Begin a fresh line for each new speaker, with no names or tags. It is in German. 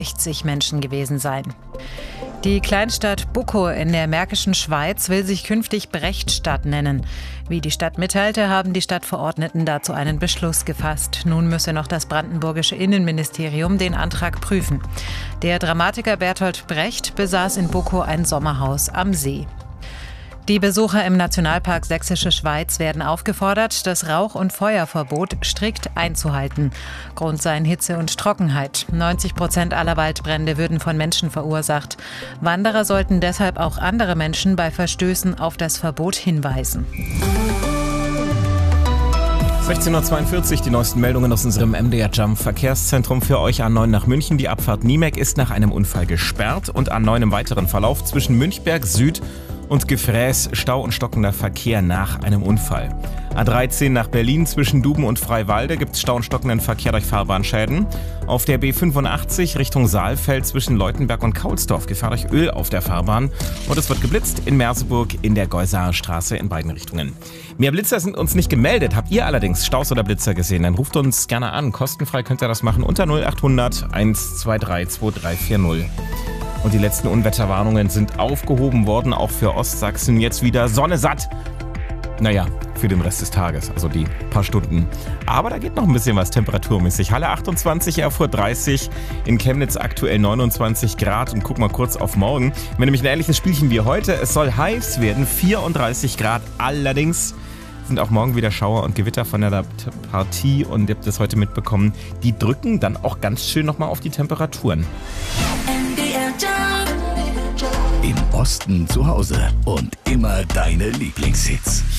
60 Menschen gewesen sein. Die Kleinstadt Buckow in der Märkischen Schweiz will sich künftig Brechtstadt nennen. Wie die Stadt mitteilte, haben die Stadtverordneten dazu einen Beschluss gefasst. Nun müsse noch das brandenburgische Innenministerium den Antrag prüfen. Der Dramatiker Bertolt Brecht besaß in Buckow ein Sommerhaus am See. Die Besucher im Nationalpark Sächsische Schweiz werden aufgefordert, das Rauch- und Feuerverbot strikt einzuhalten. Grund seien Hitze und Trockenheit. 90% aller Waldbrände würden von Menschen verursacht. Wanderer sollten deshalb auch andere Menschen bei Verstößen auf das Verbot hinweisen.
16:42 Uhr, die neuesten Meldungen aus unserem MDR Jump Verkehrszentrum für euch. A9 nach München. Die Abfahrt Niemek ist nach einem Unfall gesperrt und A9 im weiteren Verlauf zwischen Münchberg Süd und Gefräß Stau und stockender Verkehr nach einem Unfall. A13 nach Berlin zwischen Duben und Freiwalde gibt es Stau und stockenden Verkehr durch Fahrbahnschäden. Auf der B85 Richtung Saalfeld zwischen Leutenberg und Kaulsdorf Gefahr durch Öl auf der Fahrbahn. Und es wird geblitzt in Merseburg in der Geusaer Straße in beiden Richtungen. Mehr Blitzer sind uns nicht gemeldet. Habt ihr allerdings Staus oder Blitzer gesehen? Dann ruft uns gerne an. Kostenfrei könnt ihr das machen unter 0800 123 2340. Und die letzten Unwetterwarnungen sind aufgehoben worden, auch für Ostsachsen. Jetzt wieder Sonne satt. Naja, für den Rest des Tages, also die paar Stunden. Aber da geht noch ein bisschen was temperaturmäßig. Halle 28, Erfurt 30, in Chemnitz aktuell 29 Grad. Und guck mal kurz auf morgen. Wenn nämlich ein ähnliches Spielchen wie heute, es soll heiß werden, 34 Grad. Allerdings sind auch morgen wieder Schauer und Gewitter von der Partie. Und ihr habt das heute mitbekommen. Die drücken dann auch ganz schön nochmal auf die Temperaturen.
Im Osten zu Hause und immer deine Lieblingshits.